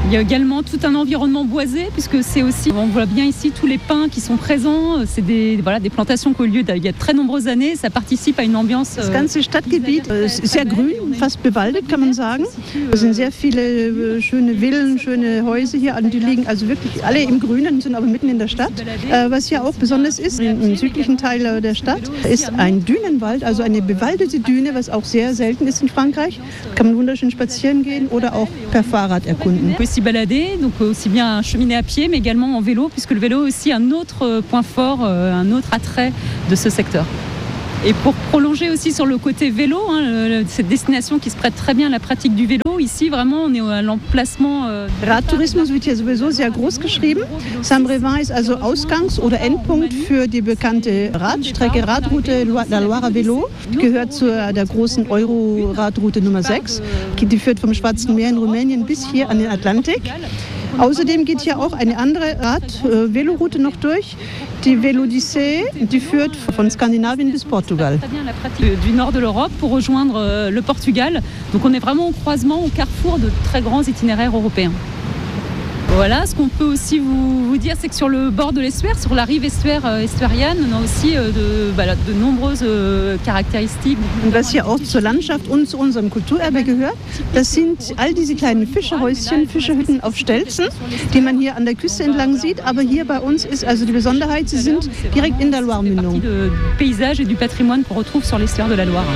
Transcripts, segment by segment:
Il y a également tout un environnement boisé, puisque c'est aussi, on voit bien ici tous les pins qui sont présents. C'est des plantations qui ont eu lieu il y a très nombreuses années. Ça participe à une ambiance. Das ganze Stadtgebiet ist sehr grün, fast bewaldet, kann man sagen. Es sind sehr viele schöne Villen, schöne Häuser hier, die liegen also wirklich alle im Grünen, sind aber mitten in der Stadt. Was hier auch besonders ist, im südlichen Teil der Stadt, ist ein Dünenwald, also eine bewaldete Düne, was auch sehr selten ist in Frankreich. Kann man wunderschön spazieren gehen oder auch per Fahrrad erkunden. On peut s'y balader, donc aussi bien cheminer à pied, mais également en vélo, puisque le vélo est aussi un autre point fort, un autre attrait de ce secteur. Et pour prolonger aussi sur le côté vélo, cette destination qui se prête très bien à la pratique du vélo, ici vraiment on est à l'emplacement. Radtourismus wird hier sowieso sehr groß geschrieben. Saint-Brévin ist also Ausgangs- oder Endpunkt für die bekannte Radstrecke, Radroute La Loire Vélo. Die gehört zu der großen Euro-Radroute Nummer 6. Die führt vom Schwarzen Meer in Rumänien bis hier an den Atlantik. Außerdem geht hier auch eine andere Veloroute noch durch, die Vélodyssée, die führt von Skandinavien bis Portugal. Du nord de l'Europe pour rejoindre le Portugal. Donc on est vraiment au croisement, au carrefour de très grands itinéraires européens. Voilà, ce qu'on peut aussi vous dire, c'est que sur le bord de l'estuaire, sur la rive estuarienne, on a aussi de nombreuses Charakteristiken. Und was hier auch zur Landschaft und zu unserem Kulturerbe gehört, das sind all diese kleinen Fischerhäuschen, Fischerhütten auf Stelzen, die man hier an der Küste entlang sieht. Aber hier bei uns ist also die Besonderheit, sie sind direkt in der Loire-Mündung. Du paysage et du patrimoine qu'on retrouve sur l'estuaire de la Loire.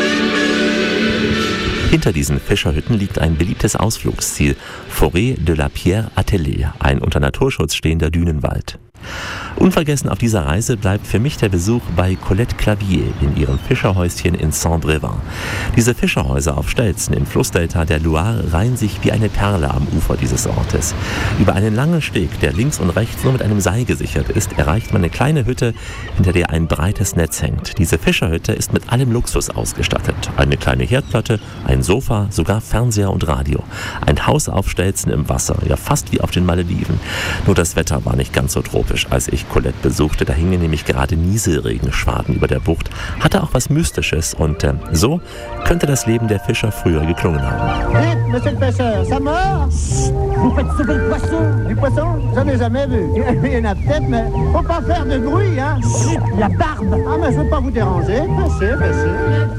Hinter diesen Fischerhütten liegt ein beliebtes Ausflugsziel, Forêt de la Pierre Attelée, ein unter Naturschutz stehender Dünenwald. Unvergessen auf dieser Reise bleibt für mich der Besuch bei Colette Clavier in ihrem Fischerhäuschen in Saint-Brévin. Diese Fischerhäuser auf Stelzen im Flussdelta der Loire reihen sich wie eine Perle am Ufer dieses Ortes. Über einen langen Steg, der links und rechts nur mit einem Seil gesichert ist, erreicht man eine kleine Hütte, hinter der ein breites Netz hängt. Diese Fischerhütte ist mit allem Luxus ausgestattet. Eine kleine Herdplatte, ein Sofa, sogar Fernseher und Radio. Ein Haus auf Stelzen im Wasser, ja fast wie auf den Malediven. Nur das Wetter war nicht ganz so tropisch, als ich Colette besuchte. Da hingen nämlich gerade Nieselregenschwaden über der Bucht. Hatte auch was Mystisches und so könnte das Leben der Fischer früher geklungen haben. Vite, monsieur le pêcheur, ça marche? Vous faites sauver le poisson? Du poisson? J'en ai jamais vu. Il y en a peut-être, mais faut pas faire de bruit, hein? La barbe! Ah, mais je veux pas vous déranger. Pêchez, pêchez.